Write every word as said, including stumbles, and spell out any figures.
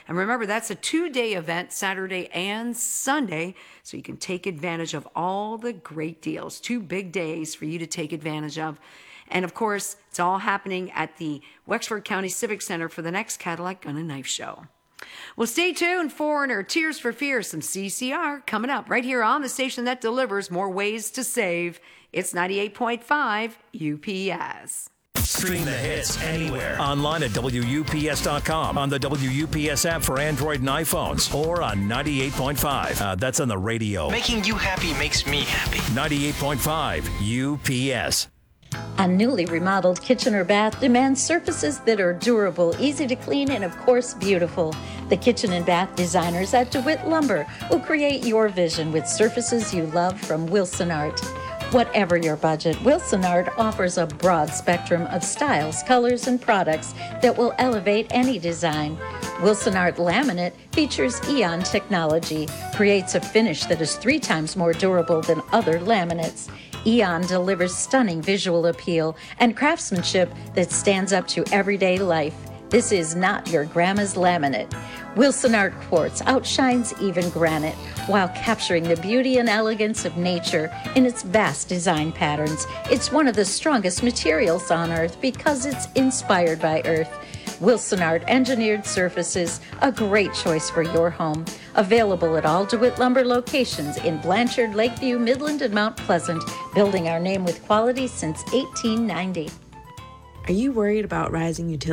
And remember, that's a two-day event, Saturday and Sunday, so you can take advantage of all the great deals. Two big days for you to take advantage of. And of course, it's all happening at the Wexford County Civic Center for the next Cadillac Gun and Knife Show. Well, stay tuned, Foreigner. Tears for Fears, some C C R coming up right here on the station that delivers more ways to save. It's ninety-eight point five U P S. Stream the hits anywhere. Online at W U P S dot com, on the W U P S app for Android and iPhones, or on ninety-eight point five. Uh, that's on the radio. Making you happy makes me happy. ninety-eight point five U P S. A newly remodeled kitchen or bath demands surfaces that are durable, easy to clean, and of course, beautiful. The kitchen and bath designers at DeWitt Lumber will create your vision with surfaces you love from Wilson Art. Whatever your budget, Wilson Art offers a broad spectrum of styles, colors, and products that will elevate any design. Wilson Art Laminate features Eon technology, creates a finish that is three times more durable than other laminates. Eon delivers stunning visual appeal and craftsmanship that stands up to everyday life. This is not your grandma's laminate. Wilson Art Quartz outshines even granite while capturing the beauty and elegance of nature in its vast design patterns. It's one of the strongest materials on Earth because it's inspired by Earth. Wilson Art Engineered Surfaces, a great choice for your home. Available at all DeWitt Lumber locations in Blanchard, Lakeview, Midland, and Mount Pleasant. Building our name with quality since eighteen ninety. Are you worried about rising utilities?